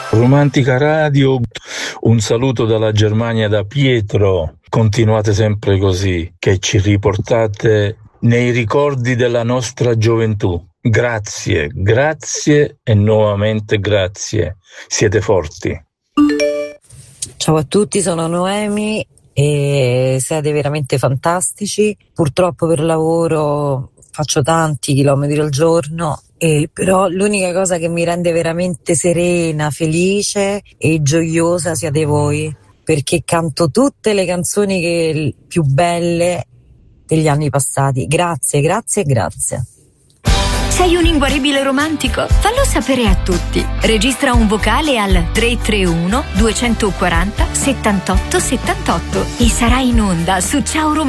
Romantica Radio, un saluto dalla Germania, da Pietro. Continuate sempre così, che ci riportate nei ricordi della nostra gioventù. Grazie, grazie e nuovamente grazie. Siete forti. Ciao a tutti, sono Noemi e siete veramente fantastici. Purtroppo per lavoro faccio tanti chilometri al giorno, però l'unica cosa che mi rende veramente serena, felice e gioiosa siete voi, perché canto tutte le canzoni più belle degli anni passati. Grazie, grazie, grazie. Sei un inguaribile romantico? Fallo sapere a tutti. Registra un vocale al 331 240 78 78 e sarai in onda su Ciao Romantico.